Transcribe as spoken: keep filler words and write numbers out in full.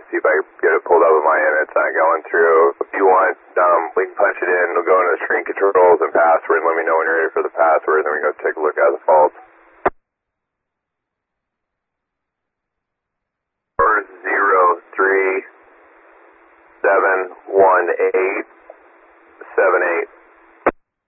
see if I can get it pulled up on my end. It's not going through. If you want, um, we can punch it in. It'll go into the screen controls and password, and let me know when you're ready for the password, and then we can go take a look at the fault. Zero three seven one eight seven eight.